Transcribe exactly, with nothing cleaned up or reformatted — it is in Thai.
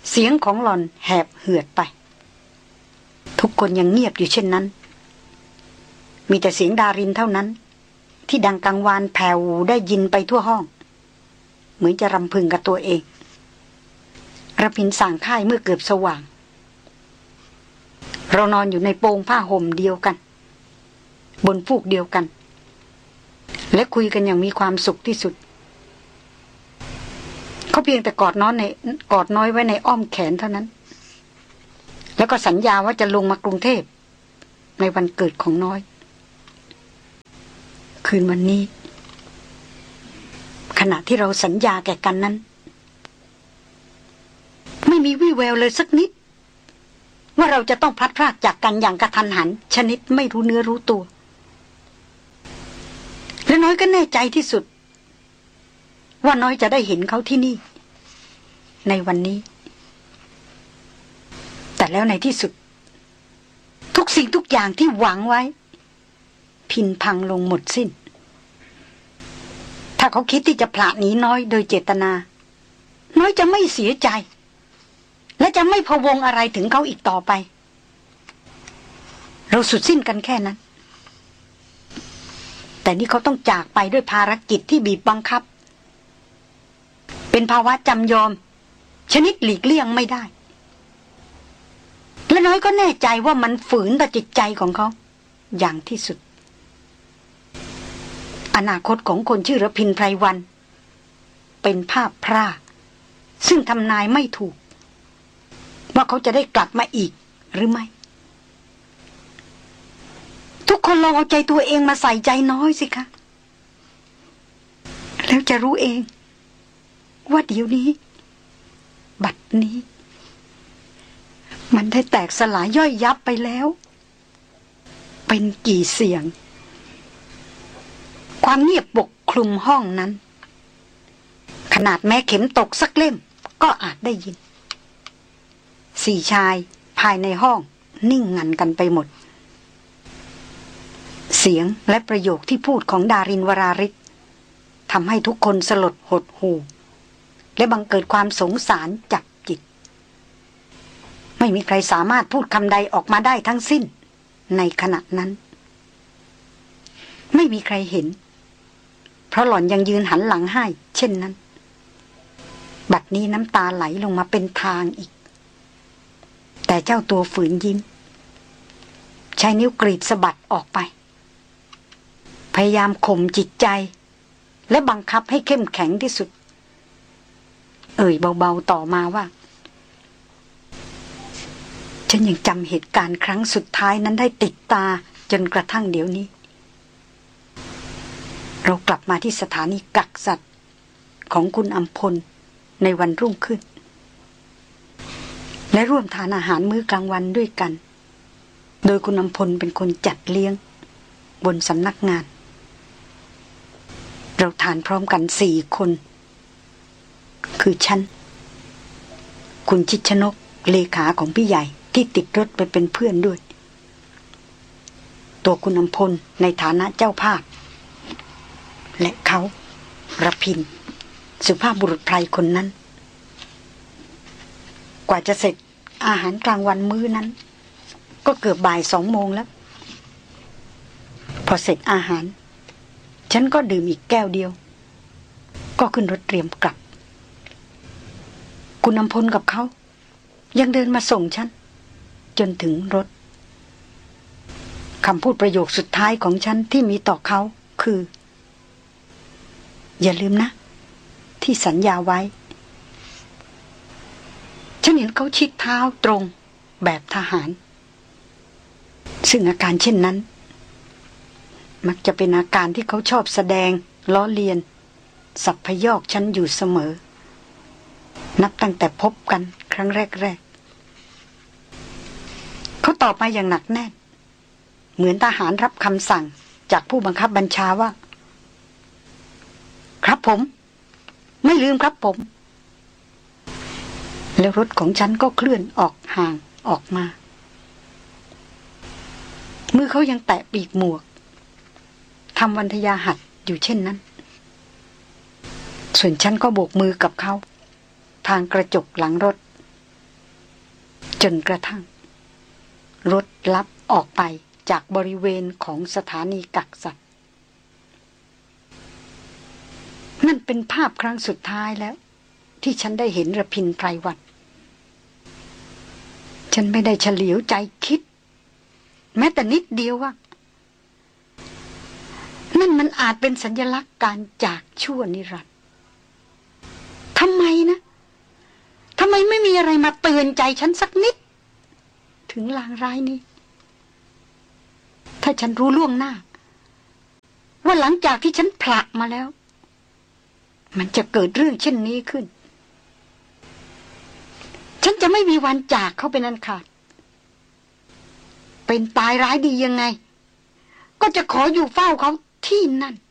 เสียงของหล่อนแหบเหือดไปทุกคนยังเงียบอยู่เช่นนั้นมีแต่เสียงดารินเท่านั้นที่ดังกังวานแผ่วได้ยินไปทั่วห้องเหมือนจะรำพึงกับตัวเองระพินสั่งค่ายเมื่อเกือบสว่างเรานอนอยู่ในโปงผ้าห่มเดียวกันบนฟูกเดียวกันและคุยกันอย่างมีความสุขที่สุดเขาเพียงแต่กอดน้อยในกอดน้อยไว้ในอ้อมแขนเท่านั้นแล้วก็สัญญาว่าจะลงมากรุงเทพในวันเกิดของน้อยคืนวันนี้ขณะที่เราสัญญาแก่กันนั้นไม่มีวี่แววเลยสักนิดว่าเราจะต้องพลัดพรากจากกันอย่างกระทันหันชนิดไม่รู้เนื้อรู้ตัวและน้อยก็แน่ใจที่สุดว่าน้อยจะได้เห็นเขาที่นี่ในวันนี้แต่แล้วในที่สุดทุกสิ่งทุกอย่างที่หวังไว้พินพังลงหมดสิ้นถ้าเขาคิดที่จะผละหนีน้อยโดยเจตนาน้อยจะไม่เสียใจและจะไม่พะวงอะไรถึงเขาอีกต่อไปเราสุดสิ้นกันแค่นั้นแต่นี่เขาต้องจากไปด้วยภารกิจที่บีบบังคับเป็นภาวะจำยอมชนิดหลีกเลี่ยงไม่ได้และน้อยก็แน่ใจว่ามันฝืนต่อจิตใจของเขาอย่างที่สุดอนาคตของคนชื่อระพินไพรวันเป็นภาพพร่าซึ่งทำนายไม่ถูกว่าเขาจะได้กลับมาอีกหรือไม่ทุกคนลองเอาใจตัวเองมาใส่ใจน้อยสิคะแล้วจะรู้เองว่าเดี๋ยวนี้บัดนี้มันได้แตกสลายย่อยยับไปแล้วเป็นกี่เสียงความเงียบปกคลุมห้องนั้นขนาดแม้เข็มตกสักเล่มก็อาจได้ยินสี่ชายภายในห้องนิ่งงันกันไปหมดเสียงและประโยคที่พูดของดารินวราริศทำให้ทุกคนสลดหดหู่และบังเกิดความสงสารจับจิตไม่มีใครสามารถพูดคำใดออกมาได้ทั้งสิ้นในขณะนั้นไม่มีใครเห็นเพราะหล่อนยังยืนหันหลังให้เช่นนั้นบัดนี้น้ำตาไหลลงมาเป็นทางอีกแต่เจ้าตัวฝืนยิ้มใช้นิ้วกรีดสะบัดออกไปพยายามข่มจิตใจและบังคับให้เข้มแข็งที่สุดเอ่ยเบาๆต่อมาว่าฉันยังจำเหตุการณ์ครั้งสุดท้ายนั้นได้ติดตาจนกระทั่งเดี๋ยวนี้เรากลับมาที่สถานีกักสัตว์ของคุณอำพลในวันรุ่งขึ้นและร่วมทานอาหารมื้อกลางวันด้วยกันโดยคุณอำพลเป็นคนจัดเลี้ยงบนสำนักงานเราทานพร้อมกันสี่คนคือฉันคุณชิดชนกเลขาของพี่ใหญ่ที่ติดรถไปเป็นเพื่อนด้วยตัวคุณอำพลในฐานะเจ้าภาพและเขาระพินสุภาพบุรุษไพรคนนั้นกว่าจะเสร็จอาหารกลางวันมื้อนั้นก็เกือบบ่ายสองโมงแล้วพอเสร็จอาหารฉันก็ดื่มอีกแก้วเดียวก็ขึ้นรถเตรียมกลับคุณอำพลกับเขายังเดินมาส่งฉันจนถึงรถคำพูดประโยคสุดท้ายของฉันที่มีต่อเขาคืออย่าลืมนะที่สัญญาไว้ฉันเห็นเขาชิดเท้าตรงแบบทหารซึ่งอาการเช่นนั้นมักจะเป็นอาการที่เขาชอบแสดงล้อเลียนสัพพยอกฉันอยู่เสมอนับตั้งแต่พบกันครั้งแรกๆเขาตอบมาอย่างหนักแน่นเหมือนทหารรับคำสั่งจากผู้บังคับบัญชาว่าครับผมไม่ลืมครับผมแล้วรถของฉันก็เคลื่อนออกห่างออกมามือเขายังแตะปีกหมวกทำวันทยาหัดอยู่เช่นนั้นส่วนฉันก็โบกมือกับเขาทางกระจกหลังรถจนกระทั่งรถลับออกไปจากบริเวณของสถานีกักสัตว์นั่นเป็นภาพครั้งสุดท้ายแล้วที่ฉันได้เห็นระพินไพรวันฉันไม่ได้เฉลียวใจคิดแม้แต่นิดเดียวว่านั่นมันอาจเป็นสัญลักษณ์การจากชั่วนิรันดร์ทำไมนะทำไมไม่มีอะไรมาเตือนใจฉันสักนิดถึงลางร้ายนี้ถ้าฉันรู้ล่วงหน้าว่าหลังจากที่ฉันผละมาแล้วมันจะเกิดเรื่องเช่นนี้ขึ้นฉันจะไม่มีวันจากเขาเป็นอันขาดเป็นตายร้ายดียังไงก็จะขออยู่เฝ้าเขาที่นั่น